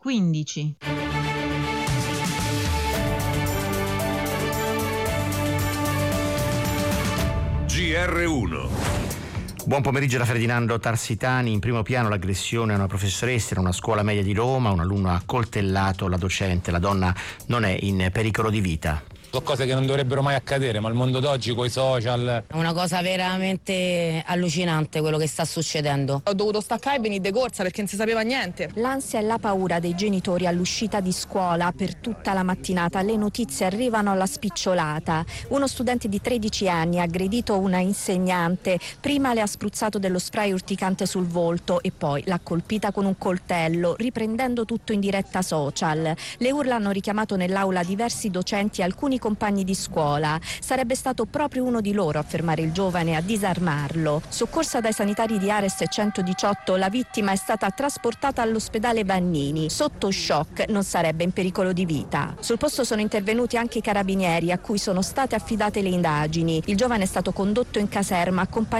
15. GR1. Buon pomeriggio da Ferdinando Tarsitani. In primo piano l'aggressione a una professoressa in una scuola media di Roma. Un alunno ha accoltellato la docente. La donna non è in pericolo di vita. Sono cose che non dovrebbero mai accadere, ma il mondo d'oggi coi social... È una cosa veramente allucinante quello che sta succedendo. Ho dovuto staccare e venire de corsa perché non si sapeva niente. L'ansia e la paura dei genitori all'uscita di scuola per tutta la mattinata. Le notizie arrivano alla spicciolata. Uno studente di 13 anni ha aggredito una insegnante. Prima le ha spruzzato dello spray urticante sul volto e poi l'ha colpita con un coltello, riprendendo tutto in diretta social. Le urla hanno richiamato nell'aula diversi docenti e alcuni compagni di scuola. Sarebbe stato proprio uno di loro a fermare il giovane e a disarmarlo. Soccorsa dai sanitari di Ares 118, la vittima è stata trasportata all'ospedale Vannini. Sotto shock, non sarebbe in pericolo di vita. Sul posto sono intervenuti anche i carabinieri a cui sono state affidate le indagini. Il giovane è stato condotto in caserma accompagnato